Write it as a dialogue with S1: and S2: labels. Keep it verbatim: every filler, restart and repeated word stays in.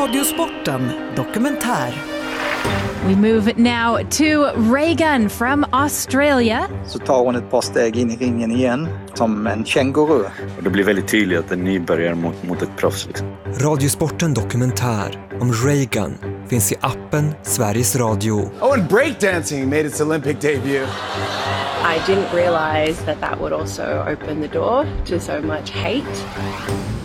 S1: Radiosporten dokumentär.
S2: We move now to Reagan from Australia.
S3: Så tar hon ett par steg in i ringen igen, som en känguru.
S4: Och det blir väldigt tydligt att en nybörjare mot, mot ett proffs. Liksom.
S5: Radiosporten dokumentär om Reagan finns i appen Sveriges Radio.
S6: Oh, and breakdancing made its Olympic debut.
S7: I didn't realize that that would also open the door to so much hate.